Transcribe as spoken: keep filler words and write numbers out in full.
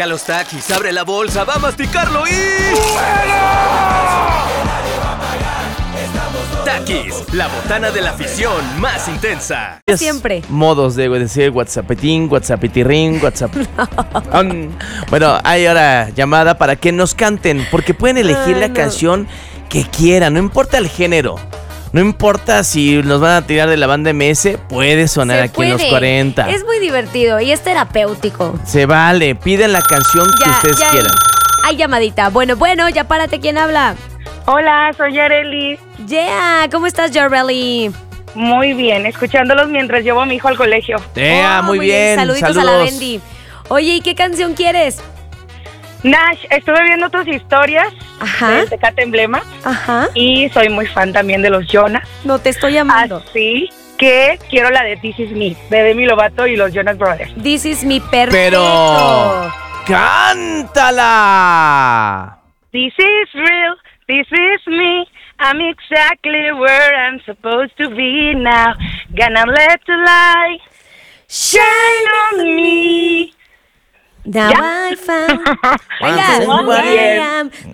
A los taquis, abre la bolsa, va a masticarlo y... Taquis, la botana de la afición más intensa. Siempre. Modos de decir WhatsAppetín, WhatsAppetirrín, WhatsApp. Um, bueno, hay ahora llamada para que nos canten, porque pueden elegir Ay, la no. canción que quieran, no importa el género. No importa si nos van a tirar de la banda M S, puede sonar Se aquí en los puede. cuarenta. Es muy divertido y es terapéutico. Se vale, piden la canción que Ya, ustedes ya. quieran. Hay llamadita. Bueno, bueno, ya párate. ¿Quién habla? Hola, soy Arely. Yeah, ¿cómo estás, Joreli? Muy bien, escuchándolos mientras llevo a mi hijo al colegio. Ea, Oh, muy bien, Saluditos saludos. a la Bendy. Oye, ¿y qué canción quieres? Nash, estuve viendo tus historias Ajá. de Tecate Emblema Ajá. y soy muy fan también de los Jonas. No te estoy llamando. Así que quiero la de This Is Me, de Demi Lovato y los Jonas Brothers. This is mi perfecto. Pero... ¡cántala! This is real, this is me. I'm exactly where I'm supposed to be now. Gonna let the light shine on me. Now Ya. I found. Once Venga, in a who I while. am.